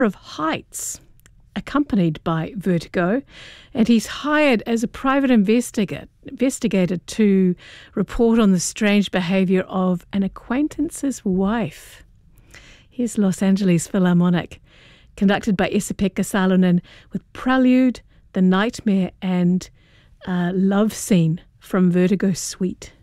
of Heights, accompanied by Vertigo, and he's hired as a private investigator to report on the strange behaviour of an acquaintance's wife. Here's Los Angeles Philharmonic, conducted by Esa-Pekka Salonen, with Prelude, The Nightmare, and Love Scene from Vertigo Suite.